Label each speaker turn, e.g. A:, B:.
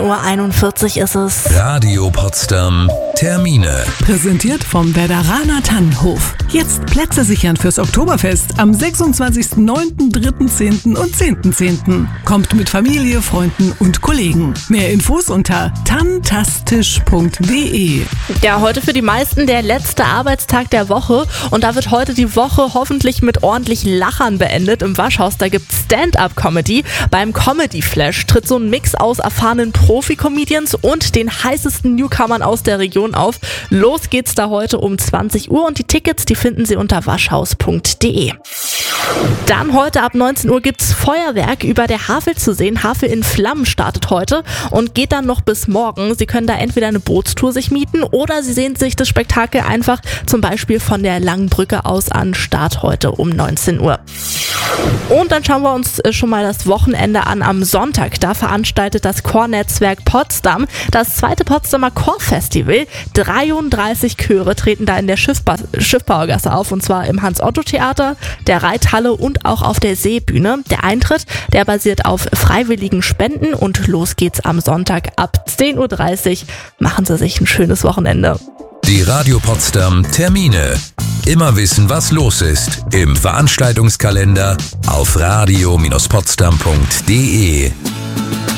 A: 19:41 Uhr ist es.
B: Radio Potsdam Termine.
C: Präsentiert vom Werderaner Tannenhof. Jetzt Plätze sichern fürs Oktoberfest am 26.09., 3.10. und 10.10. Kommt mit Familie, Freunden und Kollegen. Mehr Infos unter tantastisch.de.
A: Ja, heute für die meisten der letzte Arbeitstag der Woche und da wird heute die Woche hoffentlich mit ordentlich Lachern beendet. Im Waschhaus, da gibt's Stand-Up-Comedy. Beim Comedy Flash tritt so ein Mix aus erfahrenen Profi-Comedians und den heißesten Newcomern aus der Region auf. Los geht's da heute um 20 Uhr und die Tickets, die finden Sie unter waschhaus.de. Dann heute ab 19 Uhr gibt's Feuerwerk über der Havel zu sehen. Havel in Flammen startet heute und geht dann noch bis morgen. Sie können da entweder eine Bootstour sich mieten oder Sie sehen sich das Spektakel einfach zum Beispiel von der Langen Brücke aus an. Start heute um 19 Uhr. Und dann schauen wir uns schon mal das Wochenende an am Sonntag. Da veranstaltet das Chornetzwerk Potsdam das zweite Potsdamer Chorfestival. 33 Chöre treten da in der Schiffbauergasse auf, und zwar im Hans-Otto-Theater, der Reithalle und auch auf der Seebühne. Der Eintritt, der basiert auf freiwilligen Spenden und los geht's am Sonntag ab 10:30 Uhr. Machen Sie sich ein schönes Wochenende.
B: Die Radio Potsdam Termine. Immer wissen, was los ist im Veranstaltungskalender auf radio-potsdam.de.